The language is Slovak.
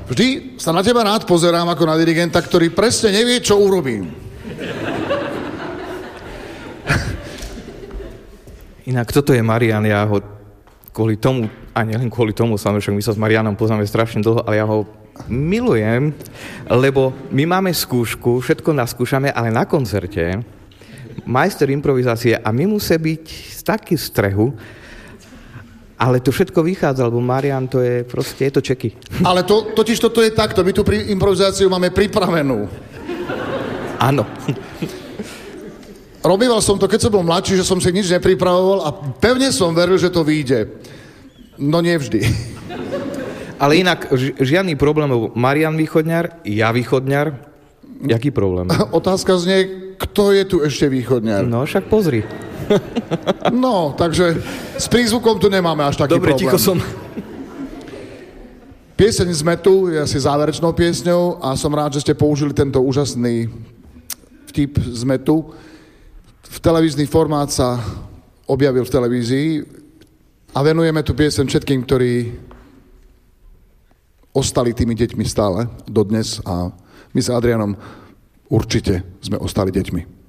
Vždy sa na teba rád pozerám ako na dirigenta, ktorý presne nevie, čo urobím. Inak toto je Marian, ja ho kvôli tomu, a nielen kvôli tomu, samozrejme, my sa s Marianom poznáme strašne dlho, ale ja ho milujem, lebo my máme skúšku, všetko naskúšame, ale na koncerte majster improvizácie a my musí byť taký v strehu, ale to všetko vychádza, lebo Marian to je proste, je to čeky. Ale totiž toto je takto, my tu improvizáciu máme pripravenú. Áno. Robíval som to, keď som bol mladší, že som si nič nepripravoval a pevne som veril, že to vyjde. No nie vždy. Ale inak žiadny problém, lebo Marian východňar, ja východňar, jaký problém? Otázka znie, kto je tu ešte východňar? No však pozri. No, takže s prízvukom tu nemáme až taký dobre, problém. ticho som. Pieseň z Metu je asi záverečnou piesňou a som rád, že ste použili tento úžasný vtip z Metu. V televízny formát sa objavil v televízii a venujeme tu pieseň všetkým, ktorí ostali tými deťmi stále dodnes a my s Adrianom určite sme ostali deťmi.